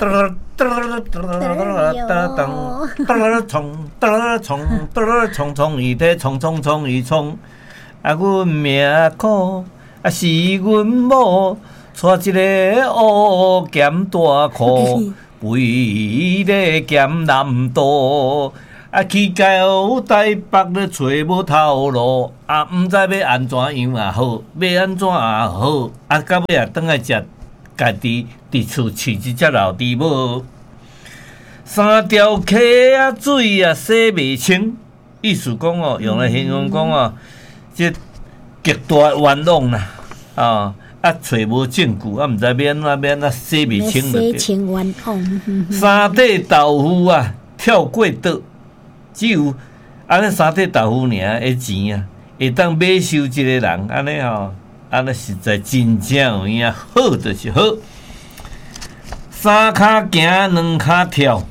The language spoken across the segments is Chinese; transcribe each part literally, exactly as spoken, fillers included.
哒哒哒哒哒哒哒冲哒冲哒冲冲伊在冲冲冲伊冲，啊，阮命苦，啊是阮某带一个乌咸大裤，为咧咸南道。啊，去到台北咧找无头路，啊，毋知要安怎样也好，要安怎也好，啊，到尾啊，倒来食家己伫厝饲一只老猪母，三条溪啊水啊洗袂清，意思讲哦，用来形容讲哦，即极大冤枉啦，啊，啊，找无证据，啊，毋知要安怎要安怎洗袂清就对。 洗清冤枉。 三块豆腐啊，跳过倒。只有安尼三块豆腐尔的钱啊，会当买收一个人，安尼吼，安尼实在真正有影，好就是好。三骹行两骹跳，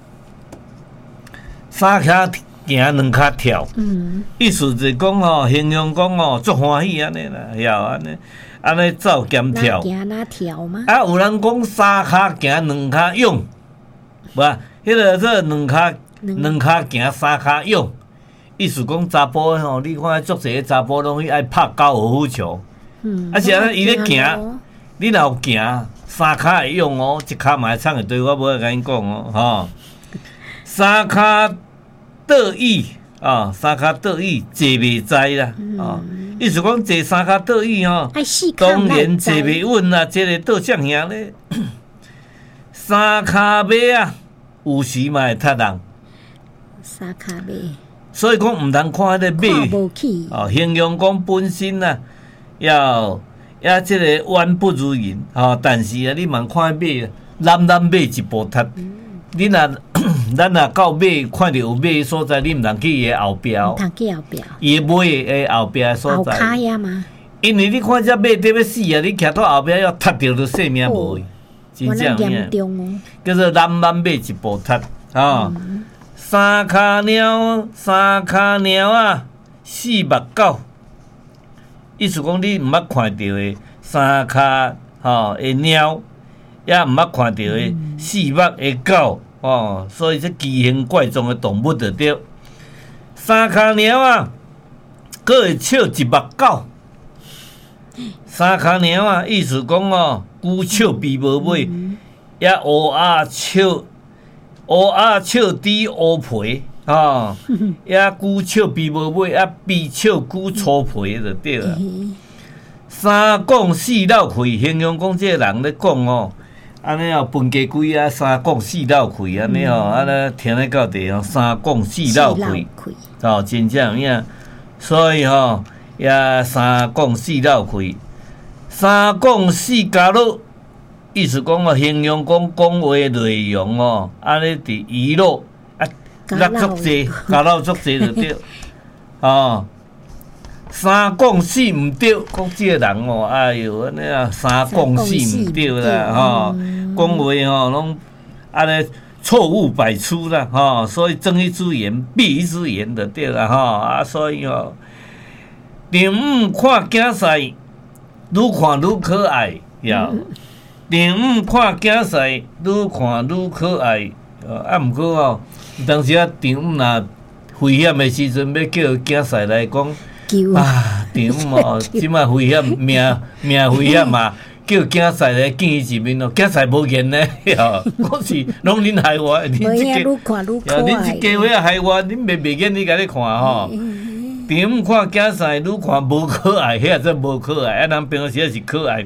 三骹行两骹跳，嗯，意思就是讲吼，形容讲吼，足欢喜安尼啦，晓安尼，安尼走兼跳。 行哪跳吗？ 啊，有人讲三骹行两骹勇，无啊，迄个这两骹。两骹行三骹勇，意思讲查甫吼，你看足侪查甫拢去爱拍高尔夫球，嗯，啊是安尼伊咧行，你若有行三骹会勇哦，一骹嘛会创会对，我无甲你讲哦，吼，三骹倒椅啊，三骹倒椅坐袂知啦，啊，意思讲坐三骹倒椅吼，当然坐袂稳啦，这个倒向向咧，三骹尾啊，有时嘛会踢人。 三脚马， 所以讲毋通看迄个马， 看无起哦，形容讲本身啊，要要即个弯不如人，哦，但是啊，你莫看马，咱咱马一步踢，嗯、你若咱若到马看到有马的所在，你毋通去伊后壁， 毋通去后壁， 伊马的后壁的所在， 后骹呀嘛， 因为你看只马得要死啊，你徛到后壁要踢着就性命无去，真正严重哦， 叫做咱咱马一步踢，啊、哦。嗯三脚猫，三脚猫啊，四目狗。意思讲你毋捌看到的三腳吼的貓，也毋捌看到的四目的狗哦，所以这奇形怪状的动物就对。三腳貓啊，佫會笑一目狗。三腳貓啊，意思講哦，龜笑鱉無尾，也烏鴉笑。烏鴉笑豬烏皮啊，也龜笑鱉無尾，也鱉笑龜粗皮就對啦。三講四漏氣，形容講這個人咧講哦，安尼哦，分家規啊，三講四漏氣安尼哦，安尼聽咧到地哦，三講四漏氣，哦，真正有影。所以吼，也三講四漏氣，三講四加樂。意思讲哦，形容讲讲话内容哦，安尼伫娱乐啊，乐足济，加闹足济就对。哦，三讲四毋对，讲这个人哦，哎哟，安尼啊，三讲四毋对啦，吼，讲话吼拢安尼错误百出啦，吼，所以睁一只眼闭一只眼就对啦，吼啊，所以吼，丈母看囝婿，愈看愈可爱，呀。丈母看囝婿，愈看愈可爱。啊，毋过哦，当时啊，丈母若危险的时阵，要叫囝婿来讲，啊，丈母哦，即摆危险，命命危险嘛，叫囝婿来见伊一面哦。囝婿无言呢，哟，我是拢恁害我，恁即家，恁即家伙啊害我，恁袂袂见你甲你看吼。丈母看囝婿，愈看无可爱，遐真无可爱，啊，人平时也是可爱。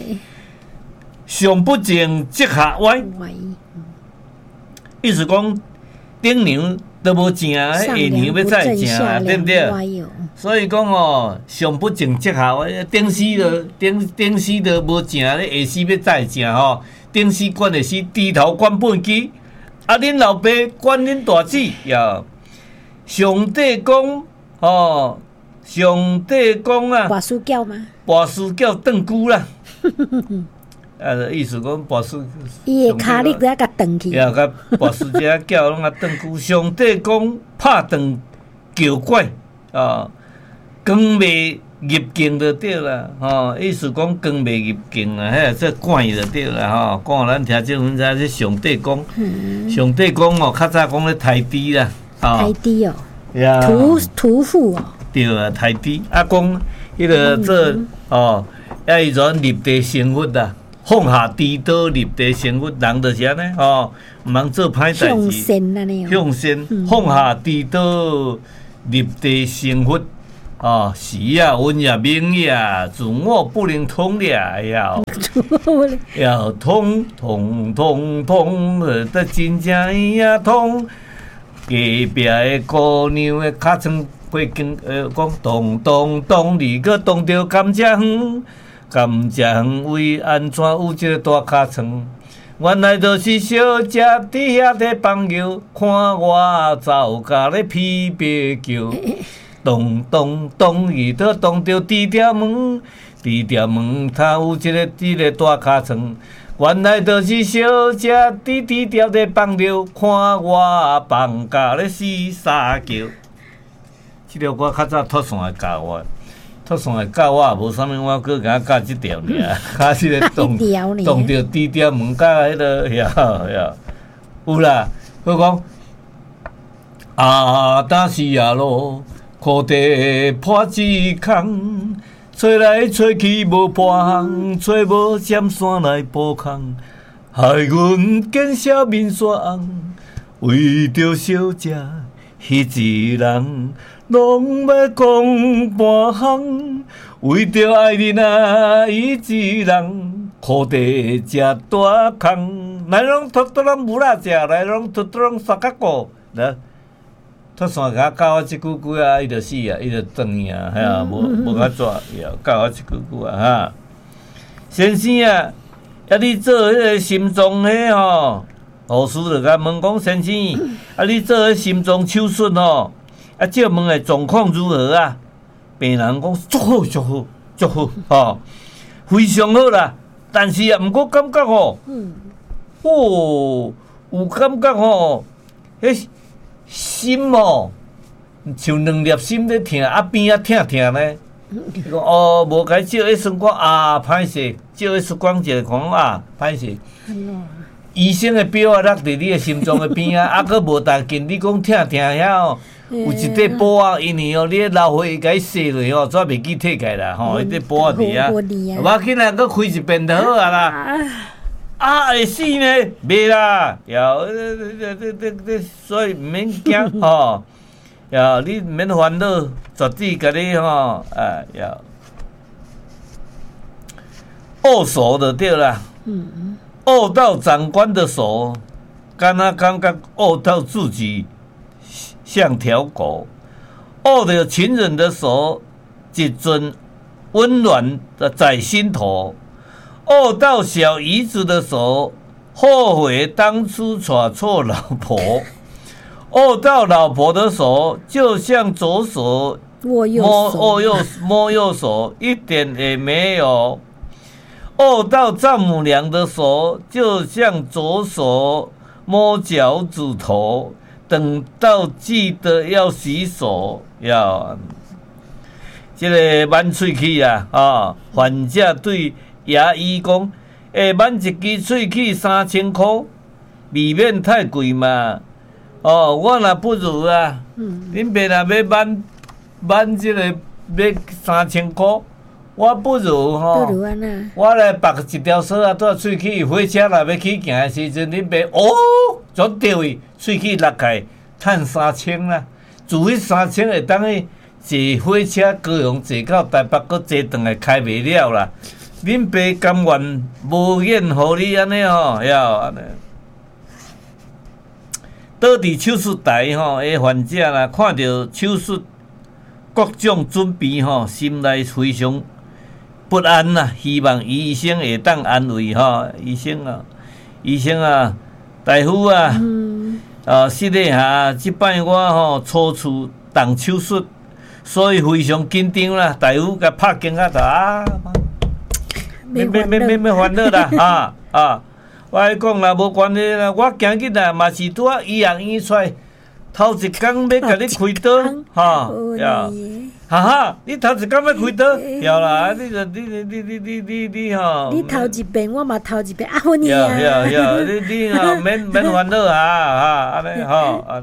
上不正即下歪，意思讲顶娘都无正，下娘要再正啊，对不对？所以讲哦，上不正即下歪，顶死了，顶顶死都无正咧，下死要再正吼，顶死管的是低头管本机，啊，恁老爸管恁大姊呀。上帝讲哦，上帝讲啊， 跋鼠叫吗？ 跋鼠叫断久啦。啊，意思讲跋鼠， 伊个骹你搁甲断去， 呀，甲跋鼠只叫拢啊断久。上帝讲拍断叫怪啊，光未入境就对啦，吼、哦，意思讲光袂入境啊，迄个说管就对啦，吼、哦，讲咱听这文章是上帝讲，嗯、上帝讲哦，较早讲咧台低啦， 哦，台低哦， 呀， 屠屠妇哦， 对啊，台低啊，讲迄个做、嗯、哦，啊，伊种立地成佛啦，放下屠刀立地成佛，人就是安尼哦，毋通做歹代志， 向善安尼哦， 向善，嗯、放下屠刀立地成佛。哦，是啊，文也明也，自我不能通了，要要通通通通，得真正呀通。隔壁的姑娘的脚床过经，呃，讲咚咚咚，你个咚着甘蔗园，甘蔗园为安怎有这个大脚床？原来就是小姐伫遐伫放牛，看我走甲咧皮白叫。咚咚咚，伊倒咚着猪条门，猪条门头有一个一个大脚床，原来就是小姐伫猪条咧放牛，看我放甲咧四沙叫。即条我较早托送来教我，托送来教我也无啥物，我搁甲教即条尔，教即个咚咚着猪条门甲迄个呀呀，有啦，好讲啊，但是啊咯。土地破一空，吹来吹去无半项，吹无尖山来补空，害阮见小面霜。为着小姐迄一人，拢要讲半项。为着爱人啊，伊一人，土地食大空。来拢拖拖拢无啦食，来拢拖拖拢刷角骨来。托线甲教我即句句啊，伊就死啊，伊就断去啊，吓啊，无无甲抓，要教我即句句啊，哈。先生啊，啊你做迄个心脏迄吼，护士就甲问讲，先生，啊你做迄心脏手术吼，啊借问的状况如何啊？病人讲足好足好足好，吼，非常好啦。但是啊，毋过感觉吼，哦，有感觉吼，迄。心哦，像两粒心在疼，啊边啊疼疼呢。伊讲哦，无该照 X 光啊，歹势，照 X 光一下看啊，歹势。医生的表啊，落伫你的心脏的边啊，啊，佮无大劲，你讲疼疼遐哦，有一块布啊，因为哦，你老花甲伊洗落吼，煞袂记退开啦，吼，迄块布啊伫啊，我紧来佮开一遍就好啊啦。啊，会死呢？袂啦，要所以毋免惊吼，要你毋免烦恼，绝对甲你吼，啊，要握手就对啦。嗯，握到长官的手，敢若感觉握到自己像条狗；握着情人的手，一阵温暖的在心头。握到小姨子的手，后悔当初娶错老婆；握到老婆的手，就像左手握右手， 摸右摸右手，一点也没有；握到丈母娘的手，就像左手摸脚趾头。等到记得要洗手，要这个挽喙齿啊！啊，患者对牙医讲，诶，挽一支喙齿三千箍，未免太贵嘛。哦，我若不如啊，恁爸若要挽挽即个要三千箍，我不如吼， 不如安那， 我来绑一条绳啊，带喙齿火车若要去行的时阵，恁爸哦，绝对位喙齿落开，趁三千啦。自迄三千会当去坐火車高雄坐到台北，佫坐轉來開袂了啦。恁爸甘願無緣互你安尼吼，要安尼。倒伫手術台吼，迄患者啦，看到手術各種準備吼，心內非常不安啦。希望醫生會當安慰吼，醫生啊，醫生啊，大夫啊。嗯啊，实际下即摆我吼初次动手术，所以非常紧张啦。大夫甲拍肩啊，就啊，免免免免免烦恼啦，啊啊！我来讲啦，无关系啦，我今日啦嘛是拄啊医学院出来，头一工要甲你开刀，哈呀哈哈，你头一工要开刀，晓啦，你就你你你你你你你吼， 你头一遍，我嘛头一遍，啊，阮你晓啊， 晓晓，你你吼免免烦恼啊哈，安尼吼安尼，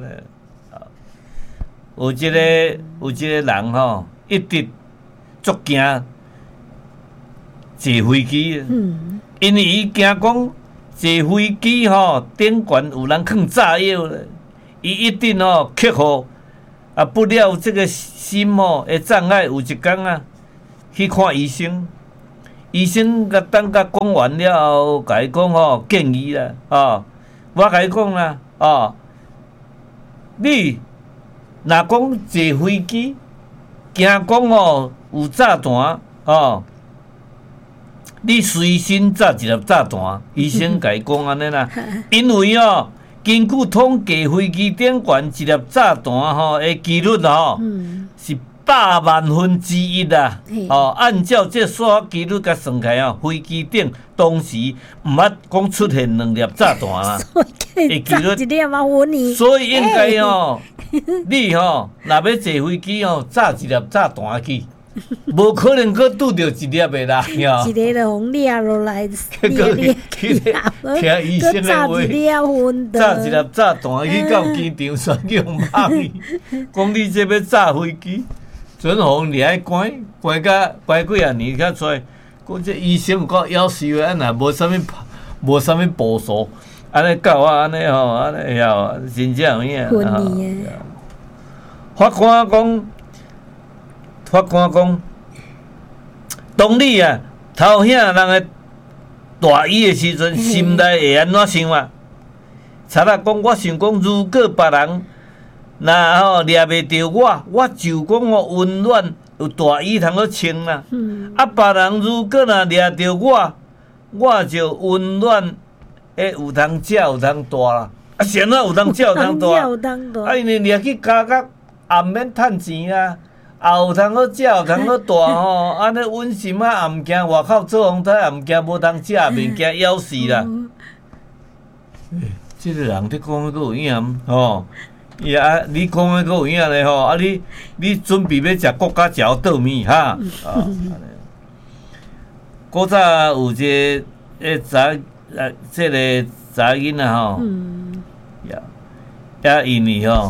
有一个有一个人吼，一直足惊坐飞机，嗯，因为伊惊讲坐飞机吼顶悬有人放炸药咧，伊一定吼克服。啊，不料这个心吼的障碍，有一天啊，去看医生，医生甲等甲讲完了后，甲伊讲吼建议啦，哦，我甲伊讲啦，哦，你若讲坐飞机，惊讲吼有炸弹，哦，你随身炸一粒炸弹，医生甲伊讲安尼啦，因为哦。根据统计，飞机顶悬一粒炸弹吼的几率吼、嗯、是百万分之一啦。哦，按照这数几率甲算起来哦，飞机顶当时毋捌讲出现两粒炸弹啦。的几率，所以应该哦，你吼若要坐飞机哦，炸一粒炸弹去。无可能搁拄着一粒的啦， 一个就互掠落来， 去去听医生的话，炸一粒炸弹去到机场，选去互拍去，讲你这要炸飞机，准互你爱关关甲关几啊年较出来，讲这医生有够夭寿的，啊若无啥物无啥物步数，安尼教我安尼吼，安尼晓真正有影。法官讲。法官讲，当你啊头遐人个大意的时阵，心内会安怎想啊？查拉讲，我想讲，如果别人若吼掠袂着我，我就讲我温暖有大意通去穿啦。嗯、啊，别人如果若掠着我，我就温暖诶有通食有通大啦。啊，谁哪有通食有通大？啊，因为掠去加甲也毋免趁钱啊。也有通好食，有通好大吼，安尼稳心啊，也毋惊外口做风台，也毋惊无通食，免惊夭死啦。欸，即个人你讲的阁有影吼，伊啊，你讲的阁有影咧吼，啊你你准备要食国家食倒面哈？啊，古早有一个诶查啊，即个查囡仔吼，呀，也因为吼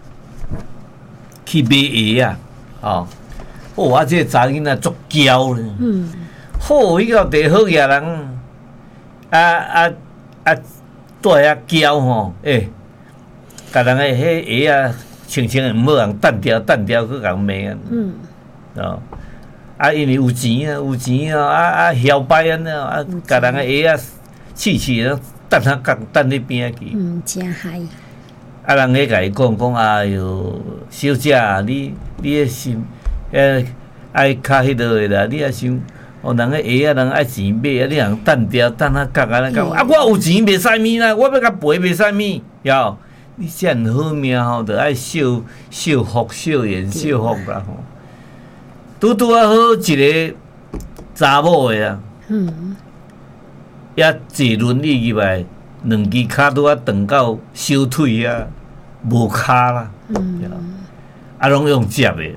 去买鞋啊。哦，哦，啊，这个查囡仔足娇咧，嗯，好，迄个地好野人，啊啊啊，带遐娇吼，诶，甲人诶迄鞋啊，穿穿毋好人单调单调去甲人骂啊，嗯，哦，啊，因为有钱啊，有钱啊，啊啊，摇摆安尼啊，甲人诶鞋啊，试试啊，等下甲等你边去， 嗯，真嗨。 啊，人咧甲伊讲讲，哎哟，小姐，你你诶心，诶爱较迄落诶啦，你也想，哦，人诶鞋啊，人爱钱买啊，你人等调等下角安尼讲，啊，我有钱袂使物啦，我要甲赔袂使物，哟，你遮尔好命吼，着爱少少福少言少福啦吼，拄拄啊好一个查某诶啊，嗯，也坐轮椅入来。两支骹拄啊长到小腿啊，无骹啦，嗯、啊，拢用接的。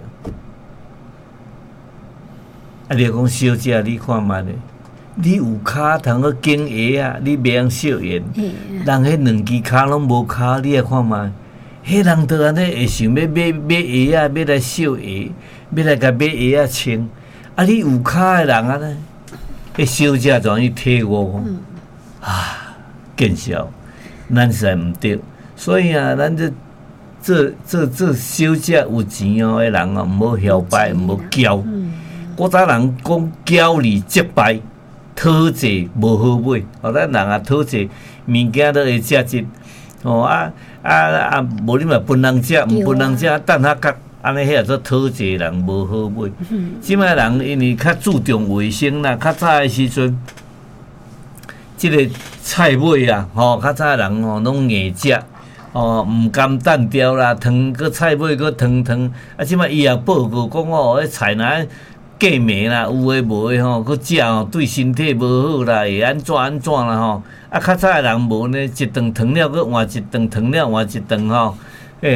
啊，你讲小姐，你看觅咧，你有骹通去经鞋啊，你袂用笑言。嗯、人迄两支骹拢无骹，你来看觅，迄人都安尼会想要买买鞋啊，要来笑鞋，要来甲买鞋啊穿。啊，你有骹的人啊呢，迄小姐怎去替我讲、嗯、啊？见笑，咱实在毋对，所以啊，咱这这这这小姐有钱哦的人哦，毋好摇摆，毋好骄。古早人讲骄而即败，讨债无好买。哦，咱人啊讨债，物件都会食质。哦啊啊啊，无你嘛分人食，毋分人食，等下角安尼遐做讨债人无好买。即摆人因为较注重卫生啦，较早的时阵。即个菜尾啊，吼、哦，较早人吼拢硬食，哦，毋甘单调啦，汤个菜尾个汤汤，啊，即摆医学报告讲哦，迄菜若过霉啦，有诶无诶吼，佮食吼对身体无好啦，会安怎安怎啦吼，啊，较早诶人无呢，一顿汤了，佮换一顿汤了，换一顿吼，诶、欸，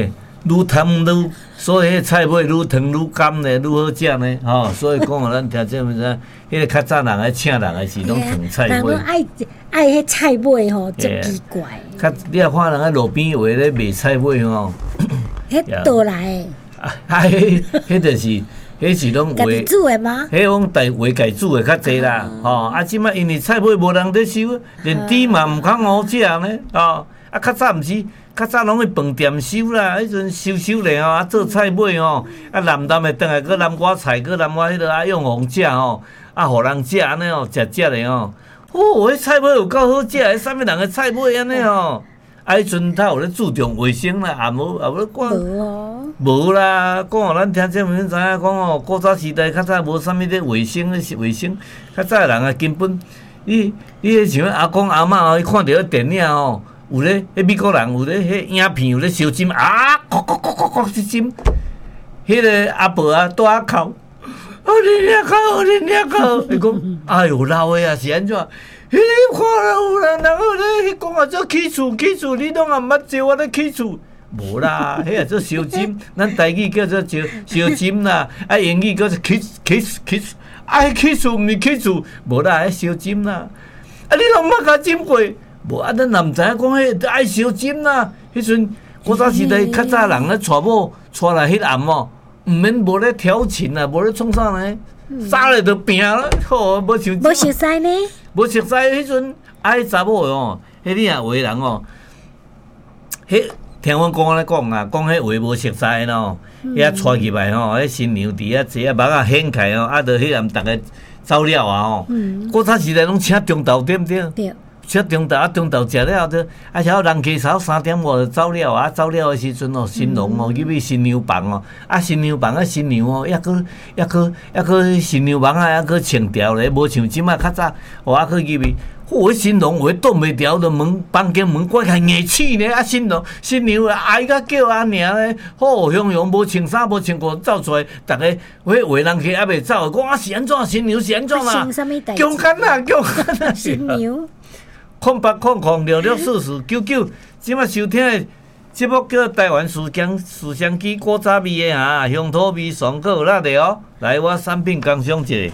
愈汤愈，所以迄菜尾愈汤愈甘呢，愈好食呢，吼、哦。所以讲哦，咱听这物事，迄个较早人爱请人的是拢烫菜尾。 人爱爱迄菜尾吼，真奇怪。 较你啊看人喺路边话咧卖菜尾吼， 迄倒来的。 啊，迄迄就是。迄是拢家己煮的吗？ 迄种大话家煮的较济啦，吼、哦！啊，即摆因为菜尾无人咧收，连猪嘛毋通好食呢，哦！啊，较早毋是，较早拢去饭店收啦，迄阵收收咧吼，啊做菜尾吼，啊南南的转来，搁南瓜菜，搁南瓜迄落啊用红食吼，啊互人食安尼吼，食食咧吼，哦，迄菜尾有够好食，迄啥物人的菜尾安尼吼。啊！迄阵他有咧注重卫生啦，也无也无讲无啦。讲互咱听这物知影讲哦，古早时代较早无啥物咧卫生咧卫生，较早人啊根本，你你迄像阿公阿嬷哦，伊看到迄电影哦，有咧迄美国人有咧迄影片有咧烧针啊，咕咕咕咕咕一针，迄个阿婆啊大口，哦你俩口，你俩口，伊讲哎哟老诶啊是安怎？迄个看了有人，然后咧，迄讲啊，做起厝起厝，你拢也毋捌招我咧起厝，无啦，迄个做烧针，咱台语叫做烧烧针啦，啊英语叫做 kiss kiss kiss， 啊迄起厝毋是起厝，无啦，迄烧针啦，啊你拢捌甲针过，无啊咱也毋知影讲迄爱烧针啦，迄阵古早时代较早人咧娶某娶来迄暗哦，毋免无咧调情啊，无咧创啥呢？杀了就拼了，吼，无像无熟悉呢。 无熟悉迄阵，啊，迄查某哦，迄你若话人哦，迄听阮公咧讲啊，讲迄话无熟悉咯，遐带入来吼，迄新娘伫遐坐啊，目啊掀开哦，啊，着迄暗逐个走了啊吼。古早时代拢请中昼对毋对？对。请中昼啊，中昼食了着，啊，然后人家操三点外就走了啊，走了的时阵哦，新郎哦入去新娘房哦，啊，新娘房啊，新娘哦，抑搁抑搁抑搁新娘房啊，抑搁穿条咧，无像即摆较早，哦，啊，搁入去，嚯，新郎话挡袂牢，着门房间门关开硬气咧，啊，新郎新娘哀甲叫啊，尔咧，好汹涌，无穿衫无穿裤走出来，逐个迄话人客还袂走，讲啊是安怎，新娘是安怎啦？强奸啊，强奸啊！ 新娘。 空八空空六六四四九九，即摆收听的节目叫台湾思乡思乡机古早味的哈，乡土味爽口辣的哦。来，我产品工商一下。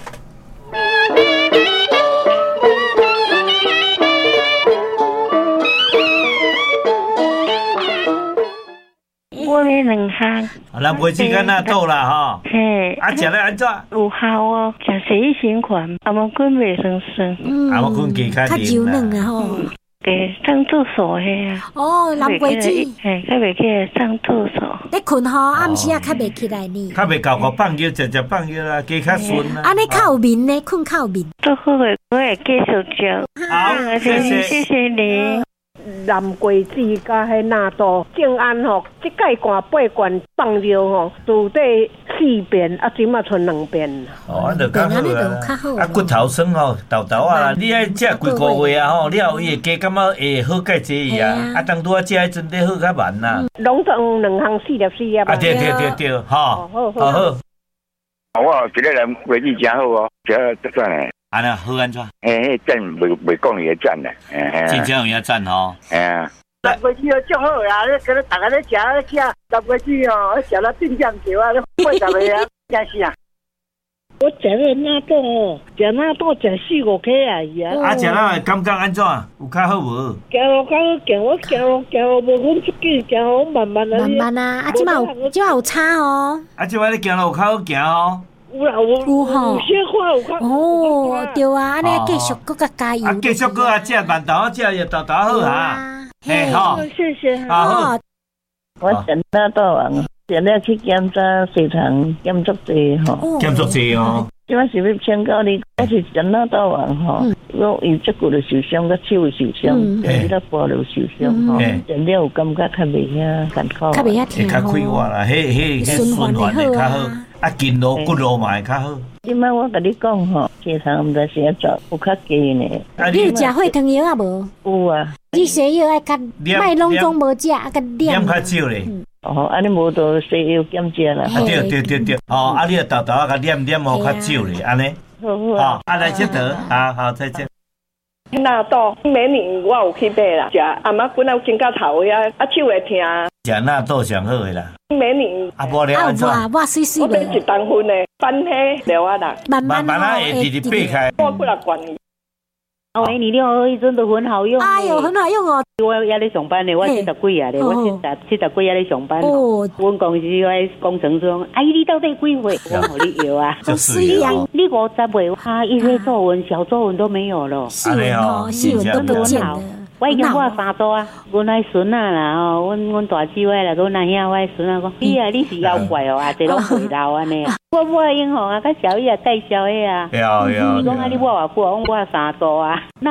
我咧两项， 咱买时间哪倒啦吼？ 嘿， 啊，食咧安怎？ 有效哦，食洗衣循环，阿毛菌袂酸酸， 嗯， 阿毛菌加较柔软啊吼。 给上厕所嘿啊！ 哦，南瓜子， 嘿，较袂起上厕所。 你困吼，暗时啊较袂起来呢。 较袂够个放尿，直直放尿啦，加较顺啦。 安尼较有面呢，困较有面。 做好个，我会继续做。 好，谢谢， 谢谢你。 南瓜子甲迄纳豆正安吼，即届寒八罐放尿吼，除底四遍，啊，即马剩两遍。 哦，安就较好啊！啊，骨头酸吼，豆豆啊，你爱食几个月啊吼，了后伊会加感觉会好介济伊啊。啊，当拄啊食迄阵得好较慢啦。 拢总两项四粒四粒。啊， 对对对对，吼，好好。 我今日人回去真好哦，这这算诶。 安那好安怎？ 诶，迄赞袂袂讲伊个赞咧，诶， 真正有影赞吼。 哎呀， 南瓜子哦，足好啦！你今日大家咧食咧吃南瓜子哦，食了变酱球啊，八十个啊，真是啊！ 我食个纳豆哦，食纳豆食四五克啊伊啊。 啊，食了感觉安怎？有较好无？ 行路较好行，我行路行路无阮出紧，行路慢慢啊。 慢慢啊，啊，即马有即马有差哦。 啊，即摆你行路有较好行哦。 有啦，有有吼，有些看有看。 哦，对啊，安尼继续搁甲加油。 啊，继续搁啊，食馒头啊，食也豆豆好啊。嘿吼， 谢谢。 好。 我食纳豆啊，食了去检查血糖检足济吼。 检足济哦。 即摆是要请教你，我是食纳豆啊吼，我伊足骨就受伤，甲手受伤，伊咧步就受伤吼，食了有感觉较袂遐艰苦。 较袂遐疼。 较快活啦，迄迄迄循环会较好。啊，筋络骨络嘛会较好。 即摆我甲你讲吼，血糖毋知是安怎，有较低呢。 你有食血糖药啊无？ 有啊。 你西药爱甲，莫拢总无食，啊甲念较少咧。 哦，安尼无就西药减食啦。 啊对对对对，哦，啊你啊豆豆啊甲念念哦较少咧，安尼。 好好啊。 啊来接得，好好再见。 纳豆每年我有去买啦，食阿妈本来真甲头呀，啊手会疼。 食纳豆上好的啦。 每年啊，无了安怎？ 啊，我水水我买一担份的番茄料啊啦， 慢慢慢啊，会直直掰开。 我几六罐。 哦，你了，迄阵都很好用。 哎呦，很好用哦！ 我也咧上班咧，我七十几啊咧，我七十七十几也咧上班。哦，阮公司迄工程师讲，阿姨你到底几岁？我互你摇啊， 就是摇。 你五十岁，他一些皱纹、小皱纹都没有了。 细纹哦，细纹都不见了。 我已经挂三组啊，阮迄孙啊啦吼，阮阮大姊妹啦，阮阿兄，我迄孙啊讲，咦啊，你是妖怪哦，啊，这拢回老安尼啊。我我英雄啊，甲小姨啊介绍的啊。 有有。 你讲啊，你我偌久？我我三组啊。